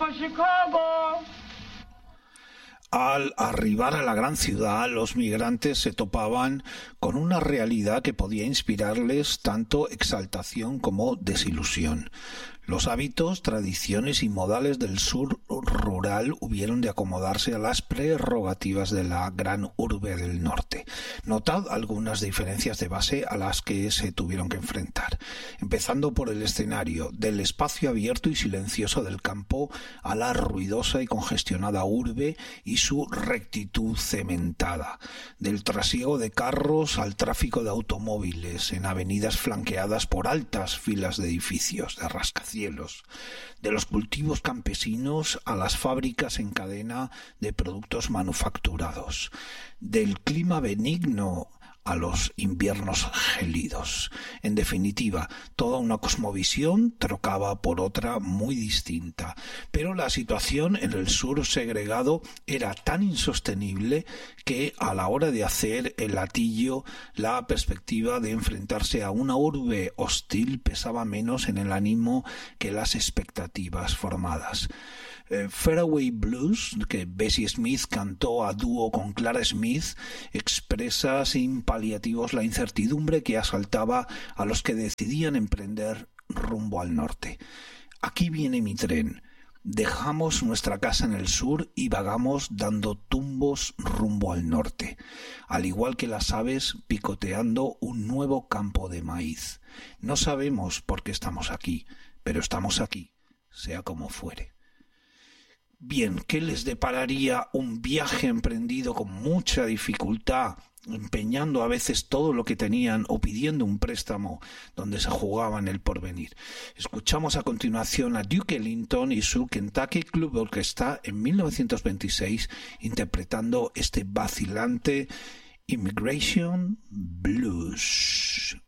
for Chicago. Al arribar a la gran ciudad, los migrantes se topaban con una realidad que podía inspirarles tanto exaltación como desilusión. Los hábitos, tradiciones y modales del sur rural hubieron de acomodarse a las prerrogativas de la gran urbe del norte. Notad algunas diferencias de base a las que se tuvieron que enfrentar, empezando por el escenario, del espacio abierto y silencioso del campo a la ruidosa y congestionada urbe y su rectitud cementada, del trasiego de carros al tráfico de automóviles en avenidas flanqueadas por altas filas de edificios de rascacielos, de los cultivos campesinos a las fábricas en cadena de productos manufacturados, del clima benigno a los inviernos gélidos. En definitiva, toda una cosmovisión trocaba por otra muy distinta, pero la situación en el sur segregado era tan insostenible que a la hora de hacer el latillo, la perspectiva de enfrentarse a una urbe hostil pesaba menos en el ánimo que las expectativas formadas. Faraway Blues, que Bessie Smith cantó a dúo con Clara Smith, expresa sin paliativos la incertidumbre que asaltaba a los que decidían emprender rumbo al norte. Aquí viene mi tren. Dejamos nuestra casa en el sur y vagamos dando tumbos rumbo al norte, al igual que las aves picoteando un nuevo campo de maíz. No sabemos por qué estamos aquí, pero estamos aquí, sea como fuere. Bien, ¿qué les depararía un viaje emprendido con mucha dificultad, empeñando a veces todo lo que tenían o pidiendo un préstamo donde se jugaban el porvenir? Escuchamos a continuación a Duke Ellington y su Kentucky Club Orchestra en 1926 interpretando este vacilante Immigration Blues.